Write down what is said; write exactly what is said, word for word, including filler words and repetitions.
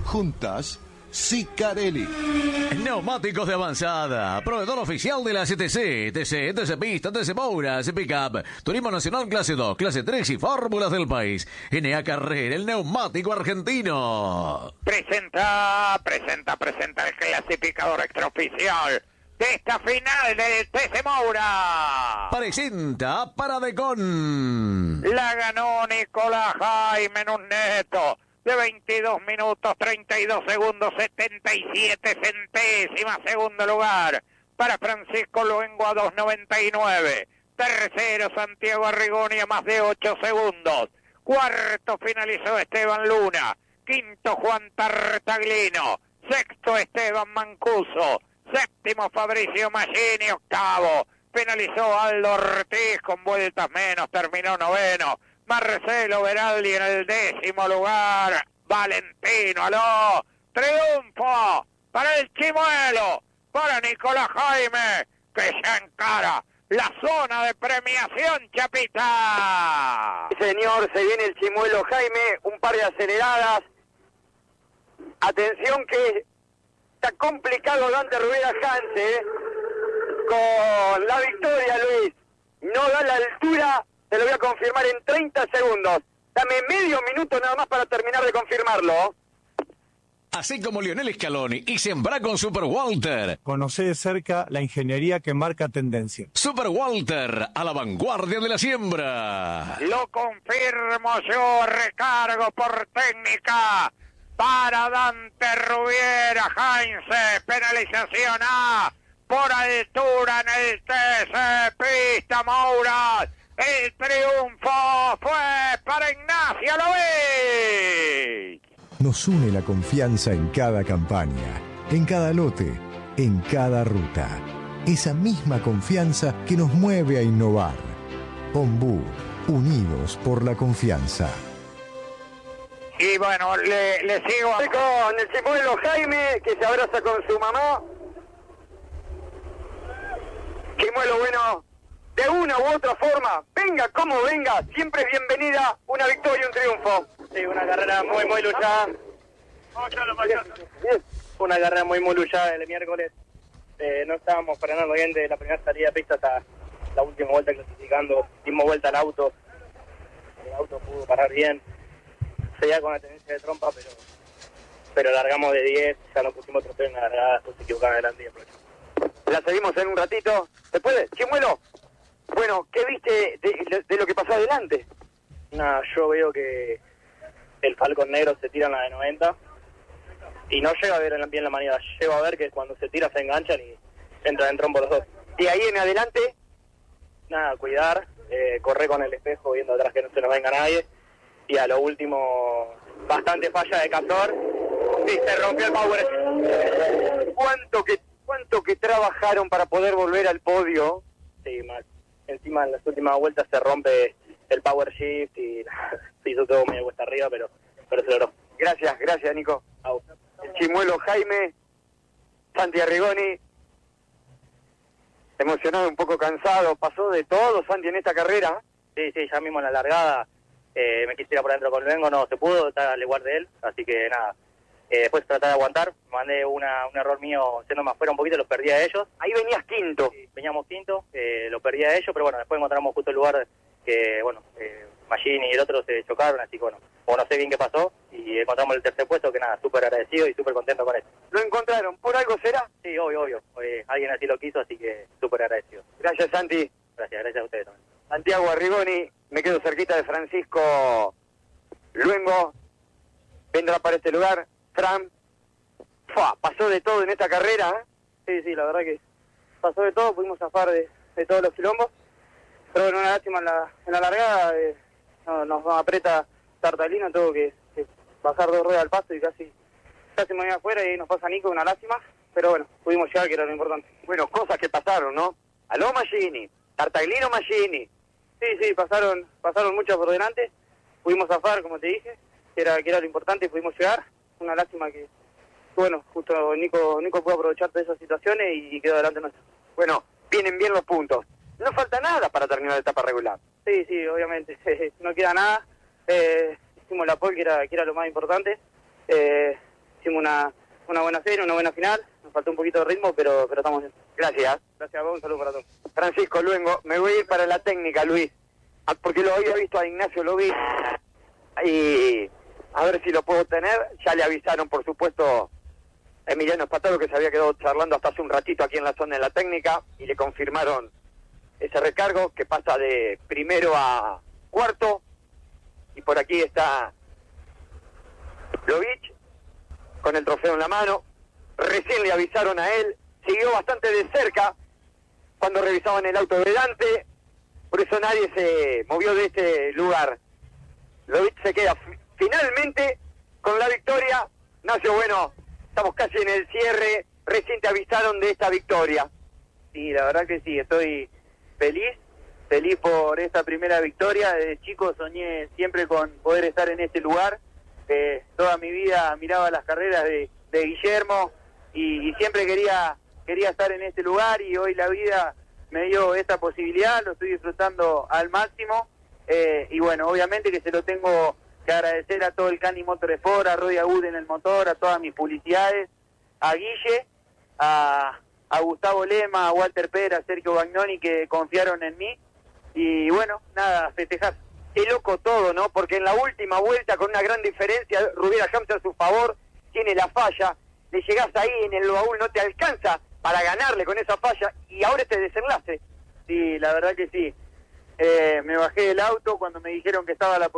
Juntas, Sicarelli. Neumáticos de avanzada, proveedor oficial de la C T C, T C, T C Pista, T C Moura, C Pickup, Turismo Nacional Clase dos, Clase tres y Fórmulas del país. N A Carrera, el neumático argentino. Presenta, presenta, presenta el clasificador extraoficial de esta final del T C Moura. Presenta Paradecon. La ganó Nicolás Jaime en un neto de veintidós minutos, treinta y dos segundos, setenta y siete centésimas. Segundo lugar para Francisco Luengo a dos noventa y nueve. Tercero Santiago Arrigoni a más de ocho segundos. Cuarto finalizó Esteban Luna. Quinto Juan Tartaglino. Sexto Esteban Mancuso. Séptimo Fabricio Maggini. Octavo finalizó Aldo Ortiz con vueltas menos. Terminó noveno Marcelo Veraldi en el décimo lugar. Valentino Aló. Triunfo para el Chimuelo, para Nicolás Jaime, que ya encara la zona de premiación, Chapita. Señor, se viene el Chimuelo Jaime, un par de aceleradas. Atención que está complicado Dante Rubera Hanse, ¿eh? Con la victoria, Luis. No da la altura, te lo voy a confirmar en treinta segundos. Dame medio minuto nada más para terminar de confirmarlo. Así como Lionel Scaloni y Sembra con Super Walter. Conoce de cerca la ingeniería que marca tendencia. Super Walter, a la vanguardia de la siembra. Lo confirmo yo, recargo por técnica para Dante Rubiera Heinze. Penalización A por altura en el T C Pista Moura. El triunfo fue para Ignacio Lovic. Nos une la confianza en cada campaña, en cada lote, en cada ruta. Esa misma confianza que nos mueve a innovar. Ombú, unidos por la confianza. Y bueno, le, le sigo a... Con el Chimuelo Jaime, que se abraza con su mamá. Chimuelo, bueno, de una u otra forma, venga como venga, siempre es bienvenida una victoria y un triunfo. Sí, una carrera muy, muy luchada. Una carrera muy, muy luchada el miércoles. Eh, no estábamos frenando bien de la primera salida de pista hasta la última vuelta clasificando. Dimos vuelta al auto. El auto pudo parar bien. Seguía con la tendencia de trompa, pero pero largamos de diez. Ya no pusimos trofeo en la largada, después se equivocaban adelante y aprovechamos. La seguimos en un ratito. ¿Se puede? Chimuelo. Bueno, ¿qué viste de, de lo que pasó adelante? Nada, yo veo que el Falcon Negro se tira en la de noventa y no llega a ver bien la maniobra. Llego a ver que cuando se tira se enganchan y entran en trompo los dos. Y ahí en adelante, nada, cuidar, eh, correr con el espejo viendo atrás que no se nos venga nadie. Y a lo último, bastante falla de Castor y se rompió el power. ¿Cuánto que, cuánto que trabajaron para poder volver al podio? Sí, mal. Encima en las últimas vueltas se rompe el power shift y se hizo todo medio cuesta arriba, pero, pero se logró. Gracias, gracias Nico. Au. El Chimuelo Jaime, Santi Arrigoni, emocionado, un poco cansado, pasó de todo Santi en esta carrera. Sí, sí, ya mismo en la largada eh, me quise ir por adentro con Luengo, no se pudo, está al igual de él, así que nada. Eh, después traté de aguantar, mandé una, un error mío siendo más fuera un poquito, los perdí a ellos. Ahí venías quinto. Sí, veníamos quinto, eh, lo perdí a ellos, pero bueno, después encontramos justo el lugar que, bueno, eh, Maggini y el otro se chocaron, así que bueno, o no sé bien qué pasó, y encontramos el tercer puesto, que nada, súper agradecido y súper contento con eso. ¿Lo encontraron? ¿Por algo será? Sí, obvio, obvio, eh, alguien así lo quiso, así que súper agradecido. Gracias Santi. Gracias, gracias a ustedes también. Santiago Arrigoni, me quedo cerquita de Francisco Luengo, vendrá para este lugar. Fran, Fua, pasó de todo en esta carrera, ¿eh? Sí, sí, la verdad que pasó de todo, pudimos zafar de, de todos los quilombos, pero bueno, una lástima en la, en la largada, eh, no, nos aprieta Tartaglino, tuvo que, que bajar dos ruedas al paso y casi, casi me voy afuera y nos pasa Nico, una lástima, pero bueno, pudimos llegar, que era lo importante. Bueno, cosas que pasaron, ¿no? Aló Maggini, Tartaglino Maggini. Sí, sí, pasaron, pasaron muchas por delante, pudimos zafar, como te dije, que era, que era lo importante y pudimos llegar. Una lástima que, bueno, justo Nico Nico pudo aprovechar de esas situaciones y quedó delante nuestro. Bueno, vienen bien los puntos. No falta nada para terminar la etapa regular. Sí, sí, obviamente. No queda nada. Eh, hicimos la pole, que era, que era lo más importante. Eh, hicimos una, una buena serie, una buena final, nos faltó un poquito de ritmo, pero, pero estamos bien. Gracias. Gracias a vos, un saludo para todos. Francisco Luengo, me voy a ir para la técnica, Luis, porque lo había visto a Ignacio Lovich y a ver si lo puedo tener. Ya le avisaron, por supuesto, Emiliano Espataro, que se había quedado charlando hasta hace un ratito aquí en la zona de la técnica, y le confirmaron ese recargo que pasa de primero a cuarto, y por aquí está Lovich con el trofeo en la mano. Recién le avisaron a él, siguió bastante de cerca cuando revisaban el auto delante, por eso nadie se movió de este lugar. Lovich se queda finalmente con la victoria. Ignacio, bueno, estamos casi en el cierre, recién te avisaron de esta victoria. Sí, la verdad que sí, estoy feliz, feliz por esta primera victoria. Desde chico soñé siempre con poder estar en este lugar. Eh, toda mi vida miraba las carreras de, de Guillermo y, y siempre quería quería estar en este lugar, y hoy la vida me dio esta posibilidad, lo estoy disfrutando al máximo. Eh, y bueno, obviamente que se lo tengo que agradecer a todo el Cani Motorsport, a Rodi Agud en el motor, a todas mis publicidades, a Guille, a, a Gustavo Lema, a Walter Pera, a Sergio Bagnoni, que confiaron en mí. Y bueno, nada, festejar. Qué loco todo, ¿no? Porque en la última vuelta, con una gran diferencia, Rubiera Hamza a su favor, tiene la falla, le llegás ahí en el baúl, no te alcanza para ganarle con esa falla, y ahora este desenlace. Sí, la verdad que sí. Eh, me bajé del auto cuando me dijeron que estaba la